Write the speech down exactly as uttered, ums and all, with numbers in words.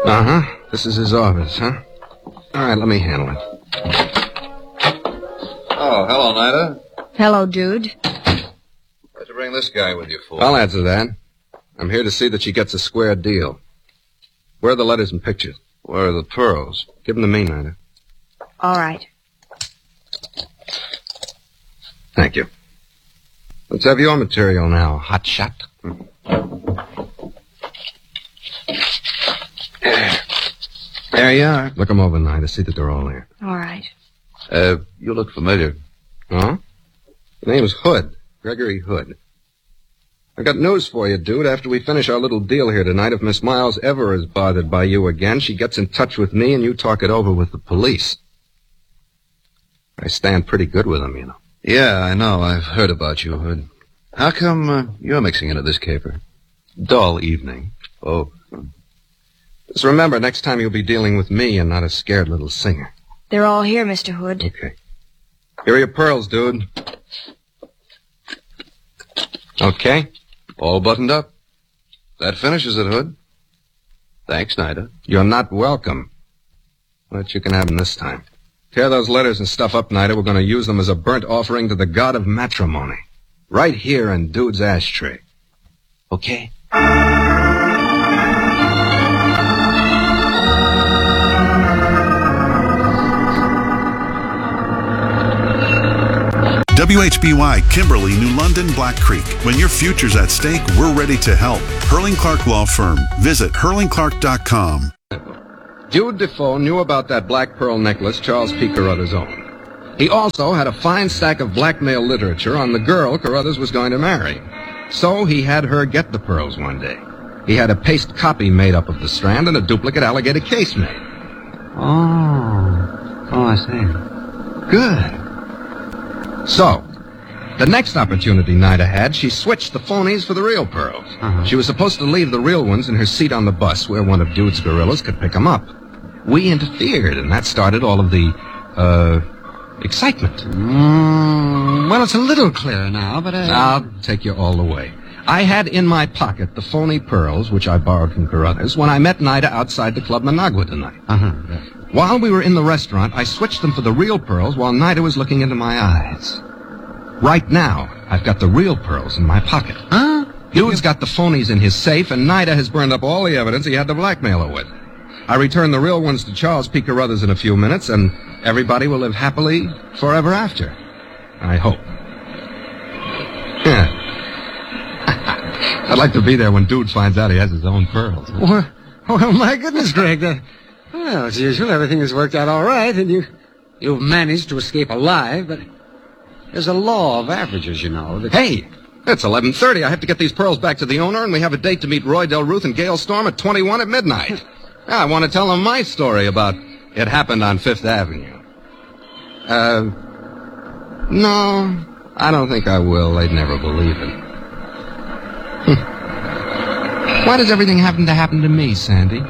Uh-huh. This is his office, huh? All right, let me handle it. Oh, hello, Nida. Hello, dude. What'd you bring this guy with you for? I'll answer that. I'm here to see that she gets a square deal. Where are the letters and pictures? Where are the pearls? Give them to me, Nida. All right. Thank you. Let's have your material now, hot shot. There you are. Look them over, Nida. See that they're all there. All right. Uh, you look familiar. Huh? The name's Hood. Gregory Hood. I got news for you, dude. After we finish our little deal here tonight, if Miss Miles ever is bothered by you again, she gets in touch with me and you talk it over with the police. I stand pretty good with them, you know. Yeah, I know. I've heard about you, Hood. How come uh, you're mixing into this caper? Dull evening. Oh. Just remember, next time you'll be dealing with me and not a scared little singer. They're all here, Mister Hood. Okay. Here are your pearls, dude. Okay? All buttoned up. That finishes it, Hood. Thanks, Nida. You're not welcome. But you can have them this time. Tear those letters and stuff up, Nida. We're going to use them as a burnt offering to the god of matrimony. Right here in Dude's ashtray. Okay? W H B Y, Kimberly, New London, Black Creek. When your future's at stake, we're ready to help. Hurling Clark Law Firm. Visit hurling clark dot com. Dude Defoe knew about that black pearl necklace Charles P. Carruthers owned. He also had a fine stack of blackmail literature on the girl Carruthers was going to marry. So he had her get the pearls one day. He had a paste copy made up of the strand and a duplicate alligator case made. Oh. Oh, I see. Good. So, the next opportunity Nida had, she switched the phonies for the real pearls. Uh-huh. She was supposed to leave the real ones in her seat on the bus where one of Dude's gorillas could pick them up. We interfered, and that started all of the, uh, excitement. Mm, well, it's a little clearer now, but I... I'll take you all the way. I had in my pocket the phony pearls, which I borrowed from Carruthers, when I met Nida outside the Club Managua tonight. Uh-huh. Yes. While we were in the restaurant, I switched them for the real pearls while Nida was looking into my eyes. Right now, I've got the real pearls in my pocket. Huh? Dude's got the phonies in his safe, and Nida has burned up all the evidence he had to blackmail her with. I return the real ones to Charles P. Carruthers in a few minutes, and everybody will live happily forever after. I hope. Yeah. I'd like to be there when Dude finds out he has his own pearls. Well, well my goodness, Greg. Uh, well, as usual, everything has worked out all right, and you, you've managed to escape alive, but there's a law of averages, you know. That... Hey, it's eleven thirty. I have to get these pearls back to the owner, and we have a date to meet Roy Del Ruth and Gail Storm at twenty-one at midnight. I want to tell them my story about it happened on Fifth Avenue. Uh, no, I don't think I will. They'd never believe it. Why does everything happen to happen to me, Sandy?